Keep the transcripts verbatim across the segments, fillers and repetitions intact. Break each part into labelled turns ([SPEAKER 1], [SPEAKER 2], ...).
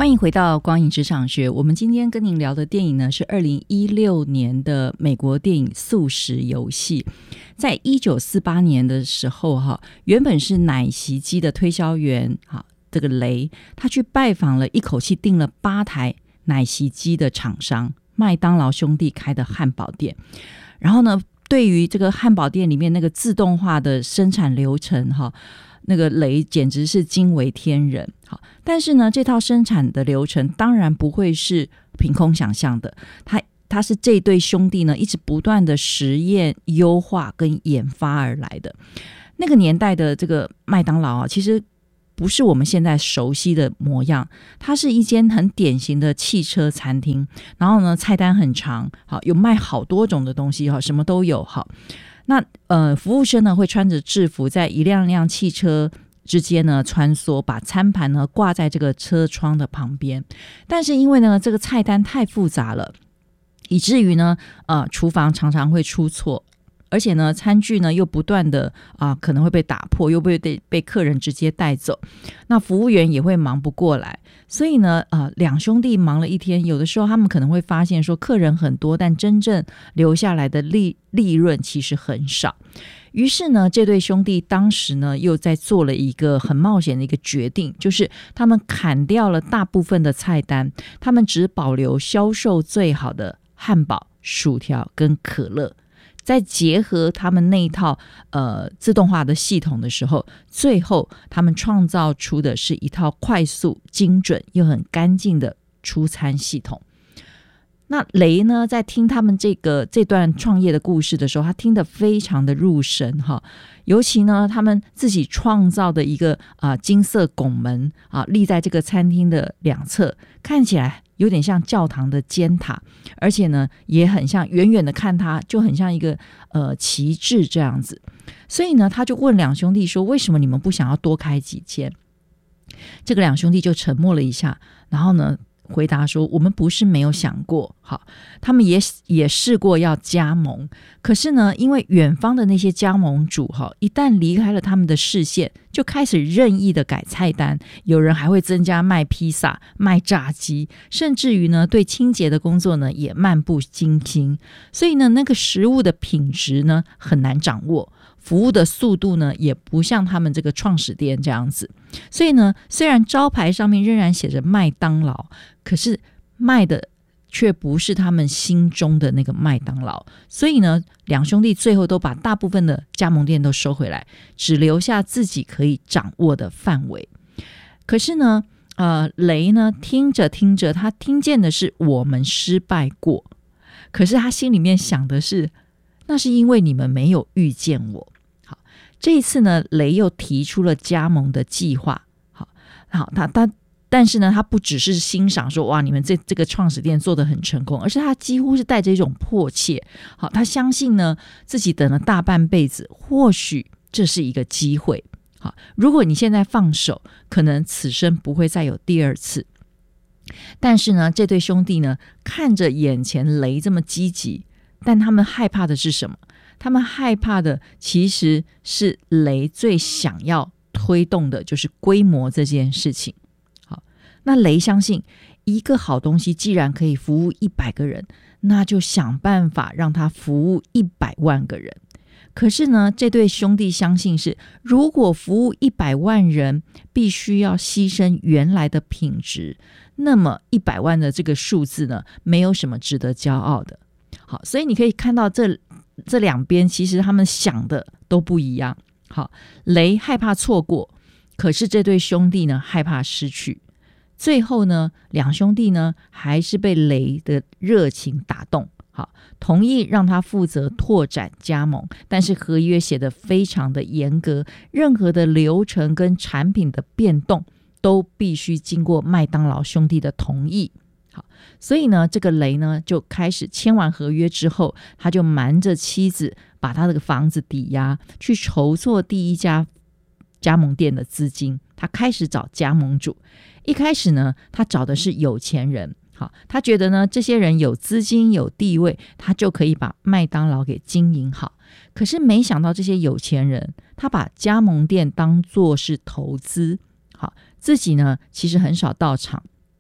[SPEAKER 1] 欢迎回到光影职场学。我们今天跟您聊的电影呢，是二零一六年的美国电影《素食游戏》。在一九四八年的时候哈，原本是奶昔机的推销员哈，这个雷他去拜访了一口气订了八台奶昔机的厂商麦当劳兄弟开的汉堡店，然后呢，对于这个汉堡店里面那个自动化的生产流程哈，那个雷简直是惊为天人。好，但是呢，这套生产的流程当然不会是凭空想象的，它它是这对兄弟呢一直不断的实验、优化跟研发而来的。那个年代的这个麦当劳啊，其实不是我们现在熟悉的模样，它是一间很典型的汽车餐厅，然后呢，菜单很长，好，有卖好多种的东西，什么都有。好，那呃，服务生呢会穿着制服，在一辆辆汽车之间呢穿梭，把餐盘呢挂在这个车窗的旁边。但是因为呢这个菜单太复杂了，以至于呢呃厨房常常会出错，而且呢餐具呢又不断的啊、呃、可能会被打破，又被被客人直接带走，那服务员也会忙不过来。所以呢呃两兄弟忙了一天，有的时候他们可能会发现说客人很多，但真正留下来的利利润其实很少。于是呢这对兄弟当时呢又在做了一个很冒险的一个决定，就是他们砍掉了大部分的菜单，他们只保留销售最好的汉堡、薯条跟可乐，再结合他们那一套呃自动化的系统的时候，最后他们创造出的是一套快速、精准又很干净的出餐系统。那雷呢在听他们这个这段创业的故事的时候，他听得非常的入神哈。尤其呢他们自己创造的一个啊、呃、金色拱门啊立在这个餐厅的两侧，看起来有点像教堂的尖塔，而且呢也很像，远远的看它就很像一个呃旗帜这样子。所以呢他就问两兄弟说，为什么你们不想要多开几间？这个两兄弟就沉默了一下，然后呢回答说，我们不是没有想过，好，他们也也试过要加盟，可是呢因为远方的那些加盟主一旦离开了他们的视线，就开始任意的改菜单，有人还会增加卖披萨、卖炸鸡，甚至于呢对清洁的工作呢也漫不经心，所以呢那个食物的品质呢很难掌握，服务的速度呢也不像他们这个创始店这样子。所以呢虽然招牌上面仍然写着麦当劳，可是卖的却不是他们心中的那个麦当劳。所以呢两兄弟最后都把大部分的加盟店都收回来，只留下自己可以掌握的范围。可是呢呃，雷呢听着听着，他听见的是我们失败过，可是他心里面想的是，那是因为你们没有遇见我。好，这一次呢雷又提出了加盟的计划。好，好，他他但是呢他不只是欣赏说哇你们这这个创始店做得很成功，而是他几乎是带着一种迫切。好，他相信呢自己等了大半辈子，或许这是一个机会。好，如果你现在放手，可能此生不会再有第二次。但是呢这对兄弟呢看着眼前雷这么积极，但他们害怕的是什么？他们害怕的其实是雷最想要推动的就是规模这件事情。好，那雷相信一个好东西既然可以服务一百个人，那就想办法让它服务一百万个人。可是呢这对兄弟相信是，如果服务一百万人必须要牺牲原来的品质，那么一百万的这个数字呢没有什么值得骄傲的。好，所以你可以看到这这两边其实他们想的都不一样。好，雷害怕错过，可是这对兄弟呢害怕失去。最后呢两兄弟呢还是被雷的热情打动，好，同意让他负责拓展加盟，但是合约写得非常的严格，任何的流程跟产品的变动都必须经过麦当劳兄弟的同意。好，所以呢这个雷呢就开始签完合约之后，他就瞒着妻子把他的房子抵押，去筹措第一家加盟店的资金。他开始找加盟主，一开始呢他找的是有钱人。好，他觉得呢这些人有资金有地位，他就可以把麦当劳给经营好。可是没想到这些有钱人他把加盟店当作是投资。好，自己呢其实很少到场，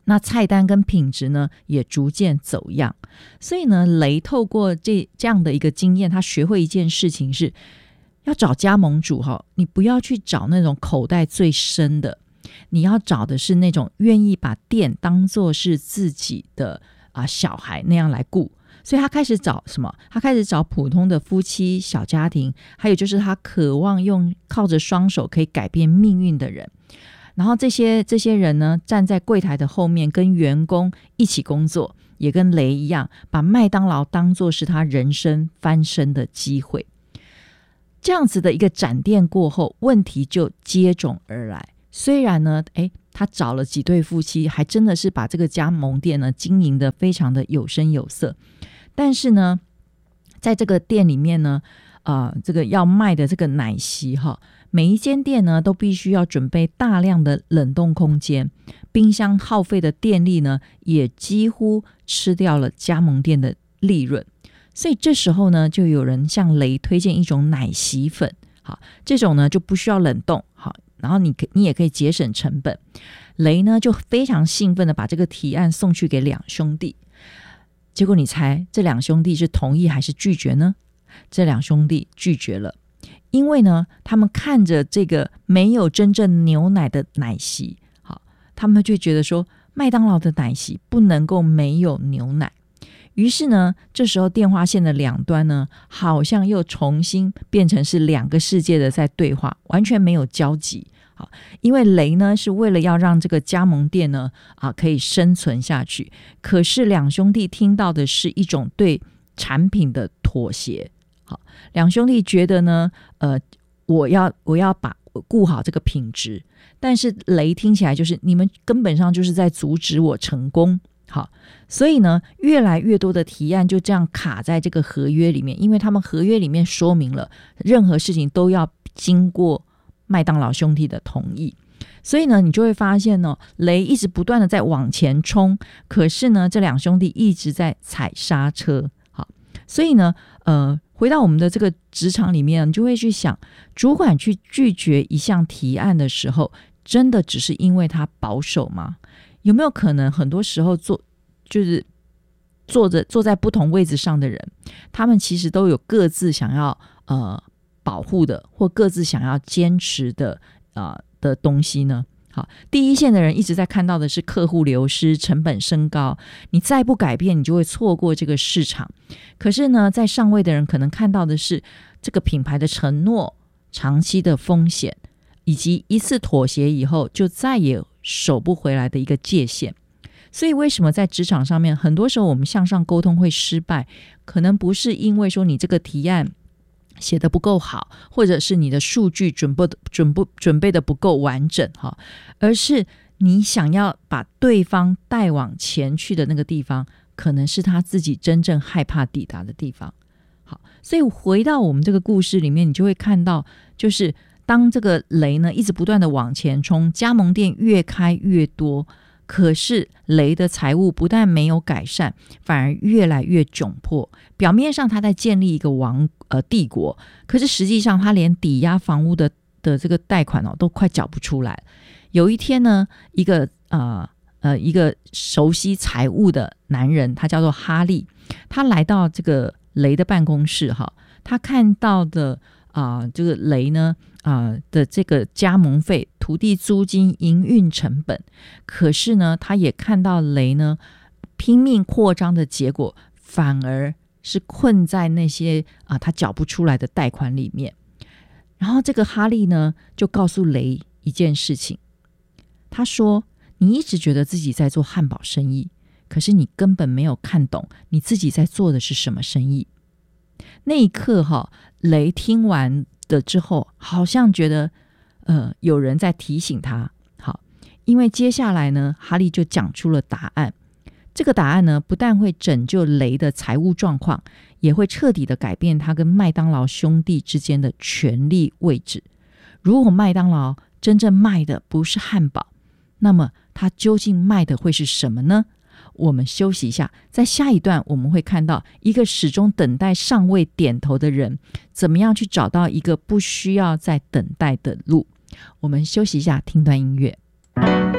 [SPEAKER 1] 那菜单跟品质呢也逐渐走样。所以呢，雷透过这这样的一个经验，他学会一件事情是要找加盟主，你不要去找那种口袋最深的，你要找的是那种愿意把店当作是自己的、啊、小孩那样来顾。所以他开始找什么？他开始找普通的夫妻小家庭，还有就是他渴望用靠着双手可以改变命运的人。然后这些这些人呢，站在柜台的后面跟员工一起工作，也跟雷一样，把麦当劳当作是他人生翻身的机会。这样子的一个展店过后，问题就接踵而来。虽然呢，诶他找了几对夫妻，还真的是把这个加盟店呢经营得非常的有声有色，但是呢，在这个店里面呢，呃，这个要卖的这个奶昔哈，每一间店呢都必须要准备大量的冷冻空间，冰箱耗费的电力呢，也几乎吃掉了加盟店的利润。所以这时候呢，就有人向雷推荐一种奶昔粉，好，这种呢就不需要冷冻，好，然后你你也可以节省成本。雷呢就非常兴奋的把这个提案送去给两兄弟。结果你猜这两兄弟是同意还是拒绝呢？这两兄弟拒绝了，因为呢他们看着这个没有真正牛奶的奶昔，好，他们就觉得说麦当劳的奶昔不能够没有牛奶。于是呢，这时候电话线的两端呢，好像又重新变成是两个世界的在对话，完全没有交集。好，因为雷呢是为了要让这个加盟店呢啊可以生存下去，可是两兄弟听到的是一种对产品的妥协。好，两兄弟觉得呢，呃，我要我要把顾好这个品质，但是雷听起来就是你们根本上就是在阻止我成功。好，所以呢，越来越多的提案就这样卡在这个合约里面，因为他们合约里面说明了，任何事情都要经过麦当劳兄弟的同意。所以呢，你就会发现呢，雷一直不断的在往前冲，可是呢，这两兄弟一直在踩刹车。好，所以呢，呃，回到我们的这个职场里面，你就会去想，主管去拒绝一项提案的时候，真的只是因为他保守吗？有没有可能很多时候坐就是坐着坐在不同位置上的人，他们其实都有各自想要呃保护的，或各自想要坚持的呃的东西呢？好，第一线的人一直在看到的是客户流失、成本升高，你再不改变，你就会错过这个市场。可是呢，在上位的人可能看到的是这个品牌的承诺、长期的风险，以及一次妥协以后就再也守不回来的一个界限。所以为什么在职场上面很多时候我们向上沟通会失败，可能不是因为说你这个提案写得不够好，或者是你的数据准备准备准备的不够完整，而是你想要把对方带往前去的那个地方，可能是他自己真正害怕抵达的地方。好，所以回到我们这个故事里面，你就会看到，就是当这个雷呢一直不断的往前冲，加盟店越开越多，可是雷的财务不但没有改善，反而越来越窘迫。表面上他在建立一个王呃帝国，可是实际上他连抵押房屋的的这个贷款哦都快缴不出来。有一天呢，一个呃呃一个熟悉财务的男人，他叫做哈利，他来到这个雷的办公室哈，他看到的啊、呃、这个雷呢啊、呃、的这个加盟费、土地租金、营运成本，可是呢，他也看到雷呢拼命扩张的结果，反而是困在那些啊、呃、他缴不出来的贷款里面。然后这个哈利呢就告诉雷一件事情，他说：“你一直觉得自己在做汉堡生意，可是你根本没有看懂你自己在做的是什么生意。”那一刻哈，雷听完的之后，好像觉得呃有人在提醒他。好，因为接下来呢，哈利就讲出了答案。这个答案呢，不但会拯救雷的财务状况，也会彻底的改变他跟麦当劳兄弟之间的权力位置。如果麦当劳真正卖的不是汉堡，那么他究竟卖的会是什么呢？我们休息一下，在下一段我们会看到一个始终等待上位点头的人，怎么样去找到一个不需要再等待的路。我们休息一下，听段音乐。